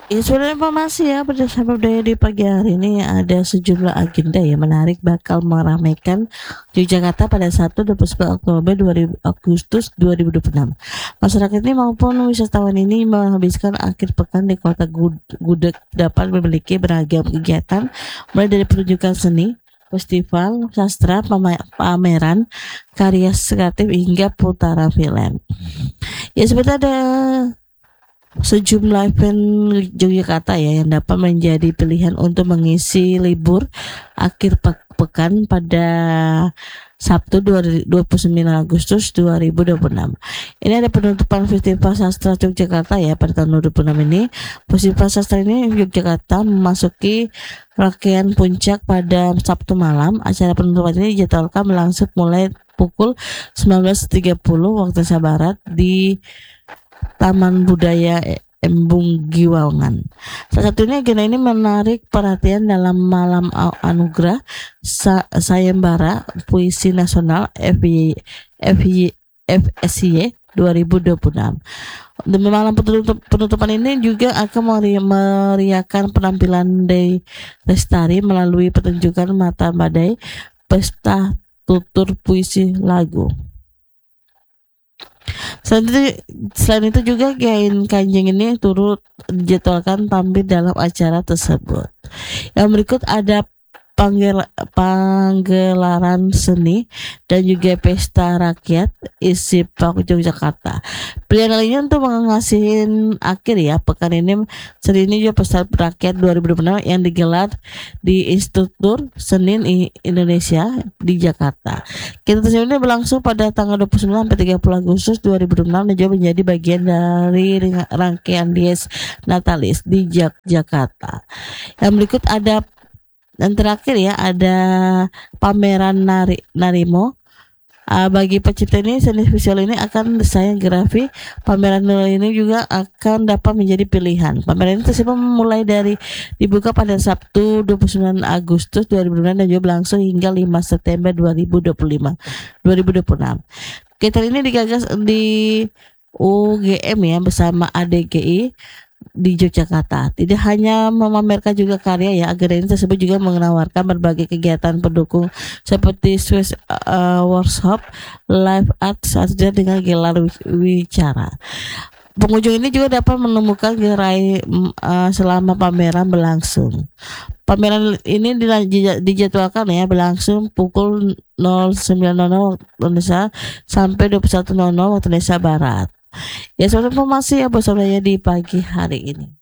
Ya, sebenarnya informasi ya berdasarkan budaya di pagi hari ini ada sejumlah agenda yang menarik bakal meramaikan Yogyakarta pada Sabtu 29 Oktober 2000 Agustus 2026. Masyarakat ini maupun wisatawan ini menghabiskan akhir pekan di kota Gudeg dapat memiliki beragam kegiatan mulai dari pertunjukan seni, festival, sastra, pameran, karya kreatif hingga putaran film. Ya seperti ada sejumlah event Yogyakarta ya yang dapat menjadi pilihan untuk mengisi libur akhir pekan pada Sabtu 29 Agustus 2026. Ini ada penutupan Festival Sastra Yogyakarta ya pada tahun 2026 ini. Festival Sastra ini Yogyakarta memasuki rangkaian puncak pada Sabtu malam. Acara penutupan ini dijadwalkan berlangsung mulai pukul 19.30 waktu Indonesia Barat di Taman Budaya Embung Giwangan. Salah satunya agenda ini menarik perhatian dalam Malam Anugerah Sayembara Puisi Nasional FSY 2026. Demi malam penutupan ini juga akan meriahkan penampilan Day Lestari melalui pertunjukan Mata Badai, pesta tutur puisi lagu. Selain itu juga Kiai Kanjeng ini turut dijadwalkan tampil dalam acara tersebut. Yang berikut ada panggelaran seni dan juga pesta rakyat isi Pak Yogyakarta. Pilihan lainnya untuk mengasihin akhir ya pekan ini seri ini juga pesta rakyat 2026 yang digelar di Institut Seni Indonesia di Jakarta. Kegiatan tersebut ini berlangsung pada tanggal 29 sampai 30 Agustus 2026 dan juga menjadi bagian dari rangkaian Dies Natalis di Jakarta. Yang berikut ada dan terakhir ya ada pameran Narimo. Bagi pencipta ini seni visual ini akan desain grafik. Pameran ini juga akan dapat menjadi pilihan. Pameran ini tersebut mulai dari dibuka pada Sabtu 29 Agustus 2026 dan juga berlangsung hingga 5 September 2026. Kegiatan ini digagas di UGM ya bersama ADGI di Yogyakarta. Tidak hanya memamerkan juga karya ya, agenda ini tersebut juga menawarkan berbagai kegiatan pendukung seperti Swiss workshop, live art, saja dengan gelar wicara. Pengunjung ini juga dapat menemukan gerai selama pameran berlangsung. Pameran ini dijadwalkan ya berlangsung pukul 09.00 waktu Indonesia sampai 21.00 waktu Indonesia Barat. Ya, soal informasi ya bersama saya di pagi hari ini.